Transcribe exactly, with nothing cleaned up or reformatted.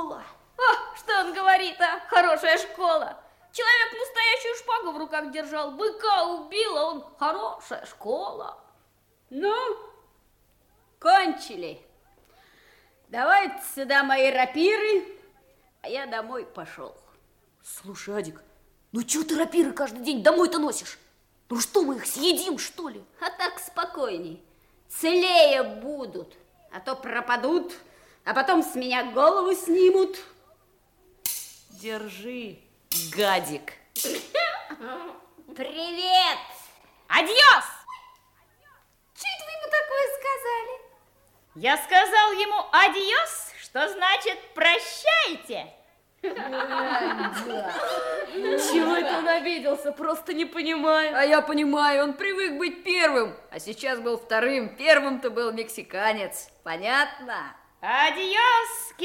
школа. А, что он говорит, а? Хорошая школа. Человек настоящую шпагу в руках держал, быка убил, а он хорошая школа. Ну, кончили. Давайте сюда мои рапиры, а я домой пошел. Слушай, Адик, ну чего ты рапиры каждый день домой-то носишь? Ну что, мы их съедим, что ли? А так спокойней. Целее будут, а то пропадут, а потом с меня голову снимут. Держи, гадик. Привет! Адьос! Чуть вы ему такое сказали? Я сказал ему адьос, что значит прощайте. Чего это он обиделся? Просто не понимаю. А я понимаю, он привык быть первым, а сейчас был вторым. Первым-то был мексиканец. Понятно? Адьос!